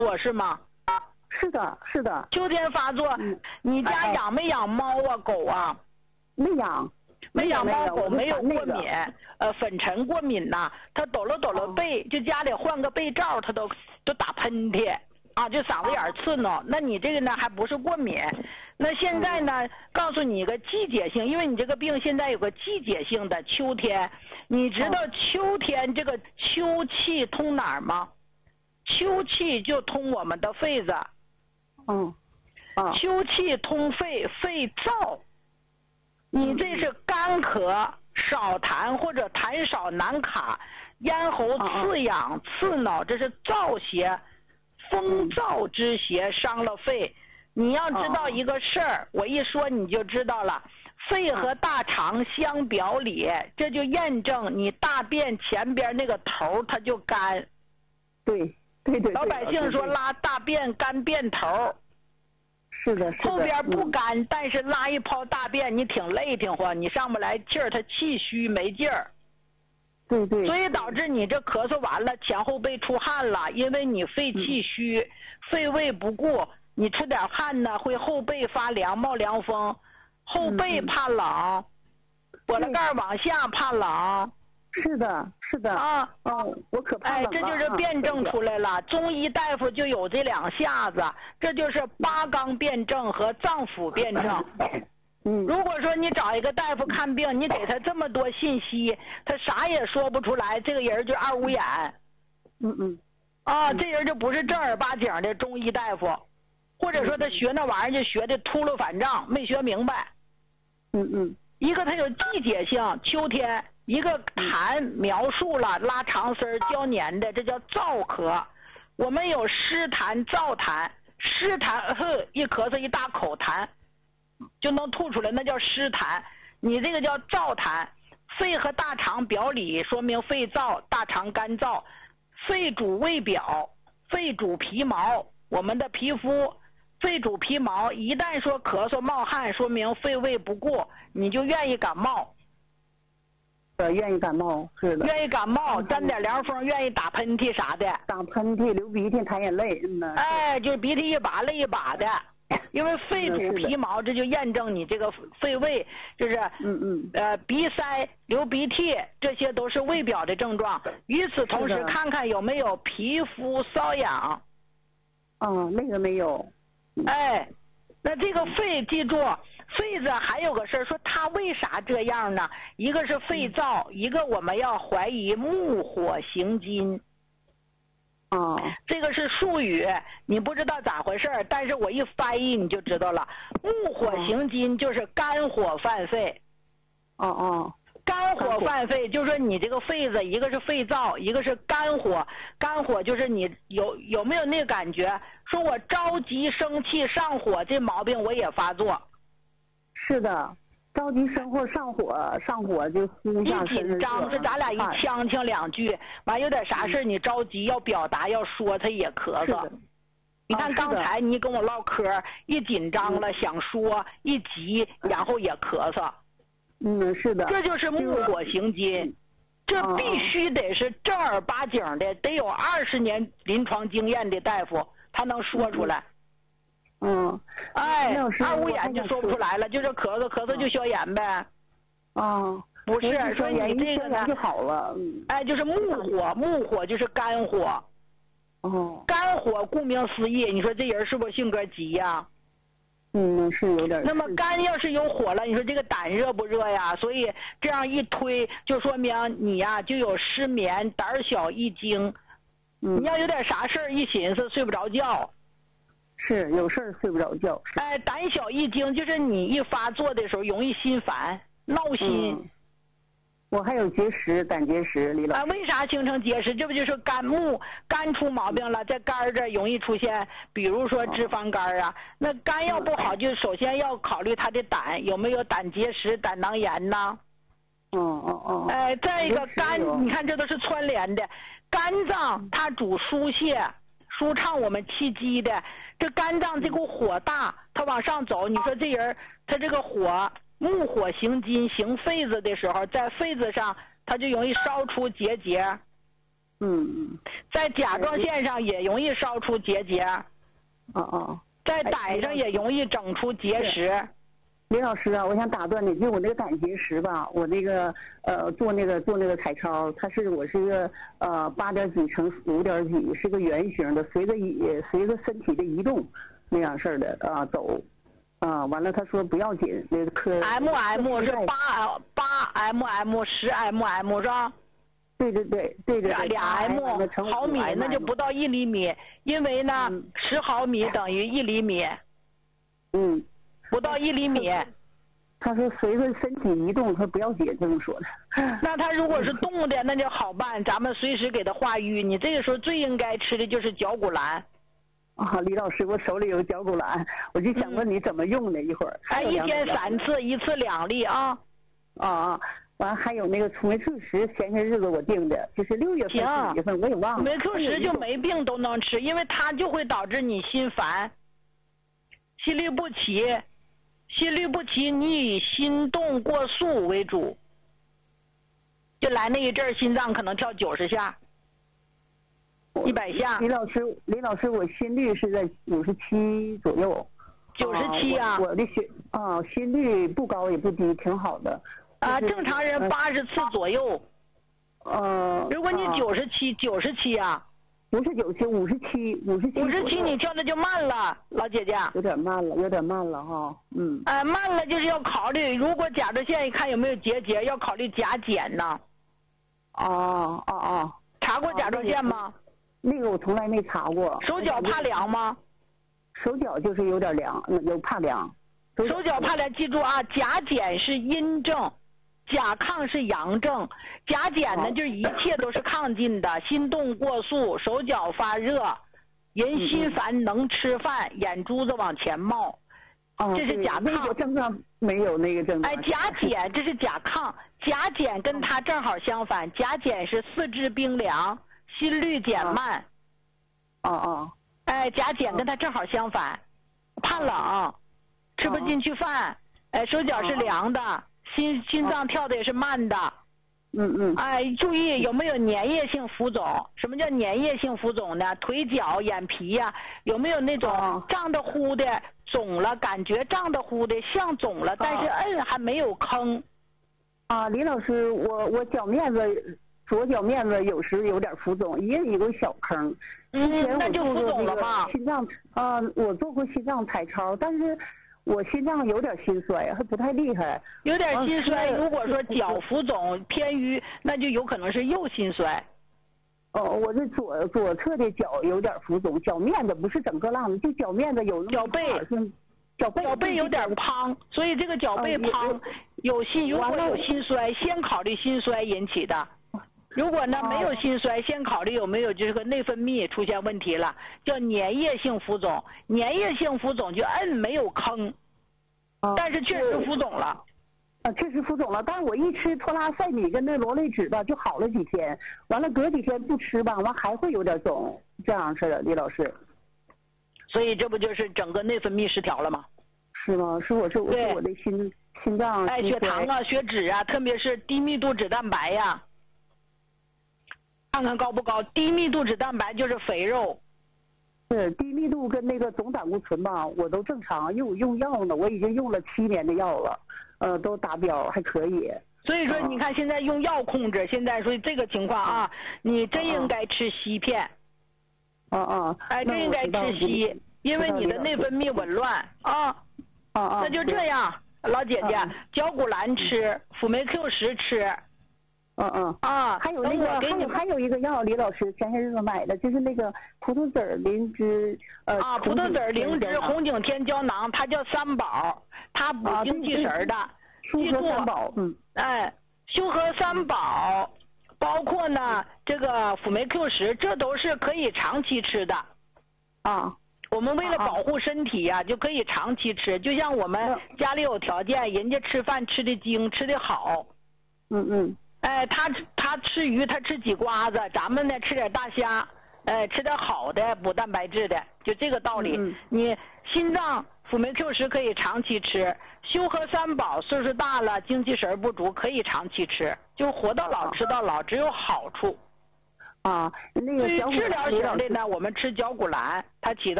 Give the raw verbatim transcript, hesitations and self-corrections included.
作是吗？ 是的，是的。 秋天发作， 嗯、 你家养没养猫啊、狗啊？ 没养。 没养猫狗没有过敏， 那个、 呃，粉尘过敏呐、啊，他抖了抖了被，哦、就家里换个被罩，他都都打喷嚏啊，就嗓子眼刺挠。那你这个呢，还不是过敏？那现在呢，嗯、告诉你一个季节性，因为你这个病现在有个季节性的秋天，你知道秋天这个秋气通哪儿吗？秋气就通我们的肺子。 嗯。啊。 秋气通肺，肺燥。你这是干咳、少痰或者痰少难卡，咽喉刺痒、刺挠，这是燥邪，风燥之邪伤了肺。你要知道一个事儿，我一说你就知道了。肺和大肠相表里，这就验证你大便前边那个头它就干。 对对对。 老百姓说拉大便干便头。 是的，是的。 后边不干，嗯、但是拉一泡大便，你挺累挺活，你上不来气儿，它气虚没劲儿。 对对。 所以导致你这咳嗽完了，前后背出汗了，因为你肺气虚，嗯、肺胃不顾，你出点汗呢，会后背发凉，冒凉风，后背怕冷，脖子盖往下怕冷。 是的，是的啊， 哦，我可怕了。 哎，这就是辩证出来了。啊、中医大夫就有这两下子，这就是八纲辩证和脏腑辩证。 嗯， 如果说你找一个大夫看病，你给他这么多信息，他啥也说不出来，这个人就二五眼。 嗯嗯。 啊，这人就不是正儿八经的中医大夫，或者说他学那玩意儿就学的秃噜反账，没学明白。 嗯嗯。 一个它有季节性，秋天。一个痰描述了拉长丝儿胶黏的，这叫燥咳。我们有湿痰、燥痰，湿痰呵一咳嗽一大口痰就能吐出来，那叫湿痰。你这个叫燥痰。肺和大肠表里，说明肺燥，大肠干燥。肺主胃表，肺主皮毛，我们的皮肤。肺主皮毛，一旦说咳嗽冒汗，说明肺胃不顾，你就愿意感冒。 愿意感冒，是的。 愿意感冒，沾点凉风，愿意打喷嚏啥的。 打喷嚏、流鼻涕、淌眼泪，嗯呐。 哎，就是鼻涕一把泪一把的，因为肺主皮毛，这就验证你这个肺胃，就是嗯嗯呃鼻塞、流鼻涕，这些都是胃表的症状。与此同时，看看有没有皮肤瘙痒。 哦，那个没有。 哎，那这个肺记住。肺子还有个事儿，说它为啥这样呢？一个是肺燥，嗯、一个我们要怀疑木火行金。 哦， 这个是术语，你不知道咋回事儿，但是我一翻译你就知道了。木火行金就是肝火犯肺。 哦哦。 肝火犯肺，就说你这个肺子，一个是肺燥，一个是肝火。肝火就是你有有没有那个感觉？说我着急生气上火，这毛病我也发作。 是的，着急生火上火上火就呼一下。 一紧张，这咱俩一呛呛两句，完有点啥事你着急要表达要说，他也咳嗽。你看刚才你跟我唠嗑，一紧张了想说，一急然后也咳嗽。 嗯，是的。 这就是木火行金，这必须得是正儿八经的，得有二十年临床经验的大夫，他能说出来。 嗯， 哎，二五眼就说不出来了，就是咳嗽咳嗽就消炎呗。 啊， 不是，说你这个呢就好了。 哎，就是木火，木火就是肝火。 哦。 肝火顾名思义，你说这人是不是性格急呀？ 嗯，是有点。 那么肝要是有火了，你说这个胆热不热呀？所以这样一推，就说明你呀就有失眠、胆小易惊。 嗯。 你要有点啥事儿，一寻思睡不着觉。 是有事儿睡不着觉。 哎，胆小易惊就是你一发作的时候容易心烦、闹心。 嗯、我还有结石，胆结石，李老师。 啊，为啥形成结石？这不就是肝木肝出毛病了，在肝这容易出现，比如说脂肪肝啊。哦、那肝要不好，就首先要考虑他的胆有没有胆结石、胆囊炎呐。 哦哦哦。 哎，再一个肝，你看这都是串联的，肝脏它主疏泄。舒畅我们气机的，这肝脏这股火大，它往上走。你说这人他这个火木火行金行肺子的时候，在肺子上它就容易烧出结节。 嗯嗯。 在甲状腺上也容易烧出结节。 哦哦。 在胆上也容易整出结石。 李老师啊，我想打断你，就我那个胆结石吧，我那个呃做那个做那个彩超，它是我是一个呃八点几乘五点几，是个圆形的，随着移随着身体的移动那样式的啊走啊，完了他说不要紧，那个科 M M 是八八 M M 十 M M 是吧？ 对对对对对， 俩 M 毫米那就不到一厘米，因为呢十毫米等于一厘米。 嗯。 不到一厘米。 他说随着身体移动，他不要紧，这么说的。 那他如果是动的，那就好办，咱们随时给他化瘀。你这个时候最应该吃的就是绞骨蓝。 啊，李老师，我手里有绞骨蓝，我就想问你怎么用呢？一会儿。 哎，一天三次，一次两粒啊。 啊啊，完还有那个楚梅 Q 十，前些日子我定的，就是六月份、七月份我也忘了。 楚梅 Q 十就没病都能吃，因为它就会导致你心烦、心律不齐。心律不齐，你以心动过速为主，就来那一阵儿，心脏可能跳九十下、一百下。 李老师，李老师，我心率是在五十七左右。 九十七啊！ 我的血啊，心率不高也不低，挺好的。 啊，正常人八十次左右。 呃。 如果你九十七，九十七啊。 不是九七，五十七，五十七。 五十七，你跳的就慢了，老姐姐。 有点慢了，有点慢了哈，嗯。 哎、呃，慢了就是要考虑，如果甲状腺一看有没有结节，要考虑甲减呢。 哦哦哦。 查过甲状腺吗？ 那个我从来没查过。 手脚怕凉吗？ 手脚就是有点凉，有怕凉。 手脚怕凉，记住啊，甲减是阴症。甲亢是阳症，甲减呢就是一切都是亢进的，心动过速，手脚发热，人心烦，能吃饭，眼珠子往前冒，这是甲亢。 那个症状没有那个症状。 哎，甲减这是甲亢，甲减跟它正好相反，甲减是四肢冰凉，心率减慢。 哦哦。 哎，甲减跟它正好相反，怕冷，吃不进去饭，哎，手脚是凉的。心心脏跳的也是慢的， 嗯嗯， 哎，注意有没有粘液性浮肿？什么叫粘液性浮肿呢？腿脚、眼皮呀、啊，有没有那种胀的乎的、肿了，感觉胀的乎的，像肿了，但是摁还没有坑。 啊，李老师，我我脚面子左脚面子有时有点浮肿，也有个小坑。 嗯，那就浮肿了嘛。 心脏啊，我做过心脏彩超，但是。我心脏有点心衰，还不太厉害。 有点心衰，如果说脚浮肿偏于，那就有可能是右心衰。 哦，我这左左侧的脚有点浮肿，脚面子不是整个浪子，就脚面子有脚背， 脚背脚背有点胖，所以这个脚背胖有心，如果有心衰，先考虑心衰引起的。如果呢没有心衰，先考虑有没有这个内分泌出现问题了，叫粘液性浮肿。粘液性浮肿就摁没有坑，但是确实浮肿了。 啊，确实浮肿了，但是我一吃托拉塞米跟那罗雷脂吧，就好了几天。完了隔几天不吃吧，完还会有点肿，这样似的，李老师。 所以这不就是整个内分泌失调了吗？ 是吗？是我是我是我的心心脏。 哎，血糖啊，血脂啊，特别是低密度脂蛋白呀、啊。看看高不高，低密度脂蛋白就是肥肉。 是低密度跟那个总胆固醇吧，我都正常，因为我用药呢，我已经用了七年的药了，呃，都达标，还可以。 所以说，你看现在用药控制，现在所以这个情况啊，你真应该吃硒片。 啊啊。 哎，真应该吃硒，因为你的内分泌紊乱啊。 啊啊。 那就这样，老姐姐，绞骨蓝吃，辅酶 Q 十吃。 嗯嗯啊， 还有那个还有还有一个药，李老师前些日子买的，就是那个葡萄籽灵芝呃啊，葡萄籽灵芝红景天胶囊，它叫三宝，它补精气神的。 舒和三宝，嗯， 哎，舒和三宝，包括呢这个辅酶 Q 十，这都是可以长期吃的。 啊， 我们为了保护身体呀、啊，就可以长期吃。就像我们家里有条件，人家吃饭吃的精，吃的好。 嗯嗯。 哎，他他吃鱼，他吃几瓜子，咱们呢吃点大虾，哎，吃点好的补蛋白质的，就这个道理。 嗯、 你心脏辅酶 Q 十可以长期吃，修和三宝岁数大了精气神不足可以长期吃，就活到老吃到老，只有好处。 啊，那个对于小骨治疗兰型的呢，我们吃绞骨兰，它起到